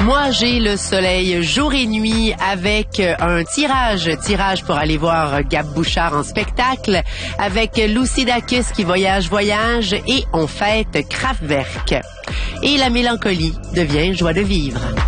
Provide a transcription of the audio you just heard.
Moi, j'ai le soleil jour et nuit avec un tirage pour aller voir Gab Bouchard en spectacle, avec Lucy Dacus qui voyage et on fête Kraftwerk. Et la mélancolie devient joie de vivre.